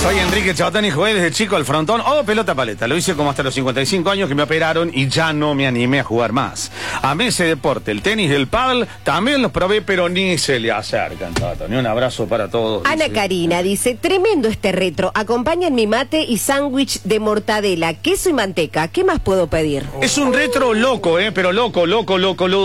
Soy Enrique Chabatán y jugué desde chico al frontón o pelota paleta. Lo hice como hasta los 55 años que me operaron y ya no me animé a jugar más. Amé ese deporte, el tenis y el pádel, también los probé, pero ni se le acercan, Chabatán. Un abrazo para todos. Ana Karina dice, tremendo este retro. Acompañan mi mate y sándwich de mortadela, queso y manteca. ¿Qué más puedo pedir? Es un retro loco, pero loco.